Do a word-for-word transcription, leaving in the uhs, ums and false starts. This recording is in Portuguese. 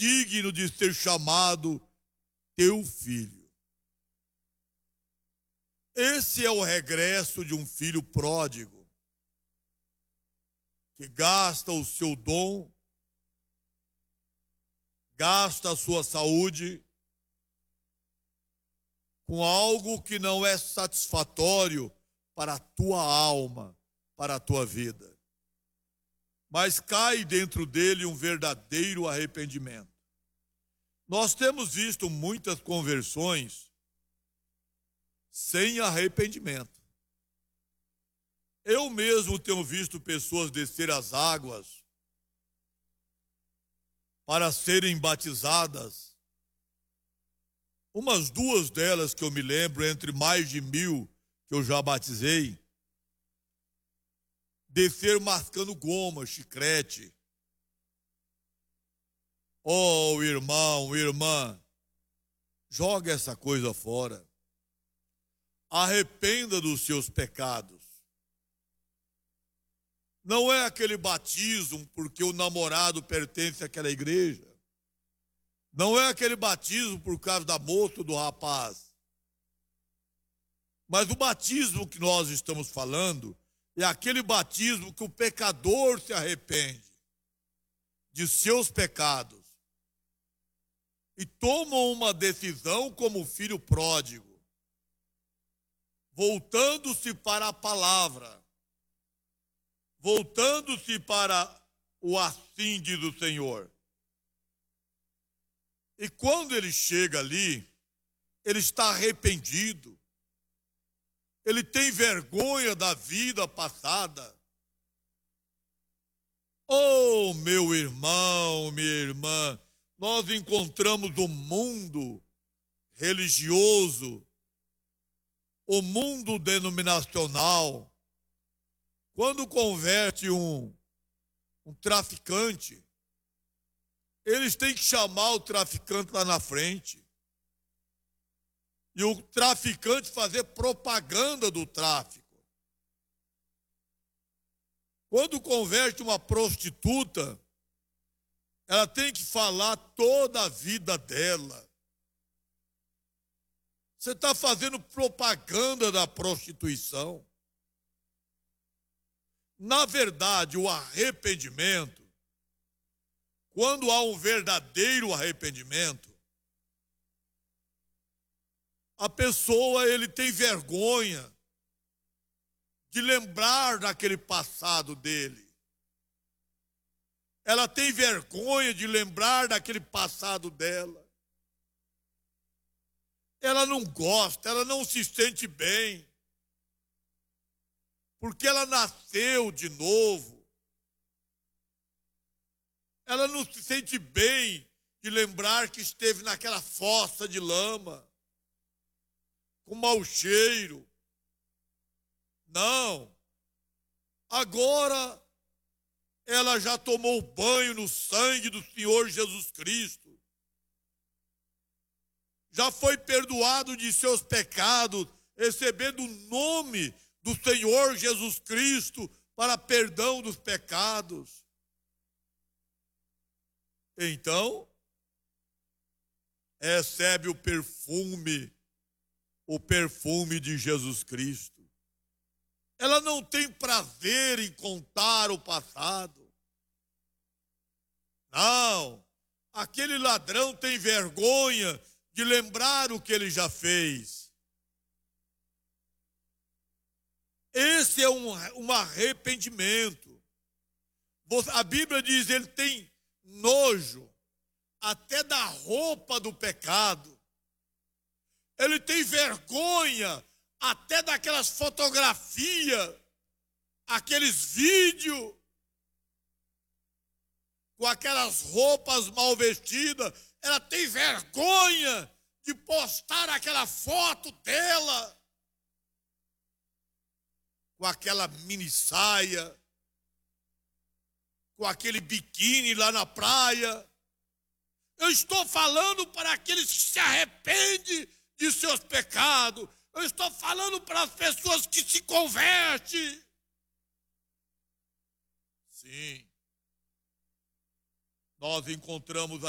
digno de ser chamado teu filho. Esse é o regresso de um filho pródigo, que gasta o seu dom, gasta a sua saúde com algo que não é satisfatório para a tua alma, para a tua vida. Mas cai dentro dele um verdadeiro arrependimento. Nós temos visto muitas conversões sem arrependimento. Eu mesmo tenho visto pessoas descer as águas para serem batizadas. Umas duas delas que eu me lembro, entre mais de mil que eu já batizei, descer mascando goma, chiclete. Oh, irmão, irmã, joga essa coisa fora. Arrependa dos seus pecados. Não é aquele batismo porque o namorado pertence àquela igreja. Não é aquele batismo por causa da moça ou do rapaz. Mas o batismo que nós estamos falando é aquele batismo que o pecador se arrepende de seus pecados e toma uma decisão como filho pródigo, voltando-se para a palavra, voltando-se para o assim diz o Senhor. E quando ele chega ali, ele está arrependido, ele tem vergonha da vida passada. Oh, meu irmão, minha irmã, nós encontramos o mundo religioso, o mundo denominacional, quando converte um, um traficante, eles têm que chamar o traficante lá na frente. E o traficante fazer propaganda do tráfico. Quando converte uma prostituta, ela tem que falar toda a vida dela. Você está fazendo propaganda da prostituição. Na verdade, o arrependimento, quando há um verdadeiro arrependimento, a pessoa ele tem vergonha de lembrar daquele passado dele. Ela tem vergonha de lembrar daquele passado dela. Ela não gosta, ela não se sente bem, porque ela nasceu de novo. Ela não se sente bem de lembrar que esteve naquela fossa de lama, com mau cheiro. Não. Agora ela já tomou banho no sangue do Senhor Jesus Cristo. Já foi perdoado de seus pecados, recebendo o nome do Senhor Jesus Cristo para perdão dos pecados. Então, recebe o perfume, o perfume de Jesus Cristo. Ela não tem prazer em contar o passado. Não, aquele ladrão tem vergonha de lembrar o que ele já fez. Esse é um, um arrependimento. A Bíblia diz que ele tem nojo até da roupa do pecado. Ele tem vergonha até daquelas fotografias, aqueles vídeos, com aquelas roupas mal vestidas. Ela tem vergonha de postar aquela foto dela, com aquela mini saia, com aquele biquíni lá na praia. Eu estou falando para aqueles que se arrependem de seus pecados. Eu estou falando para as pessoas que se convertem. Sim. Nós encontramos